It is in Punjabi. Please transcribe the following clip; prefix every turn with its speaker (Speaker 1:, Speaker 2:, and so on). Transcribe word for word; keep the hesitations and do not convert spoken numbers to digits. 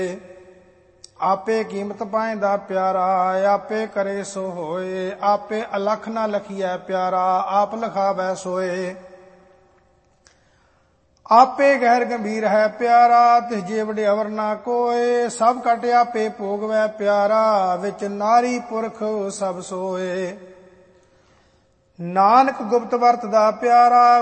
Speaker 1: ਆਪੇ ਕੀਮਤ ਪਾਇਂਦਾ ਪਿਆਰਾ, ਆਪੇ ਕਰੇ ਸੋ ਹੋਏ। ਆਪੇ ਅਲਖ ਨਾ ਲਖੀਐ ਪਿਆਰਾ, ਆਪ ਲਖਾਵੈ ਸੋਏ। ਆਪੇ ਗਹਿਰ ਗੰਭੀਰ ਹੈ ਪਿਆਰਾ, ਤਿਸ ਜੇ ਵਡਿਆਵਰ ਨਾ ਕੋਏ। ਸਭ ਕਟ ਆਪੇ ਭੋਗਵੈ ਪਿਆਰਾ, ਵਿੱਚ ਨਾਰੀ ਪੁਰਖ ਸਭ ਸੋਏ। ਨਾਨਕ ਗੁਪਤ ਵਰਤਦਾ ਪਿਆਰਾ,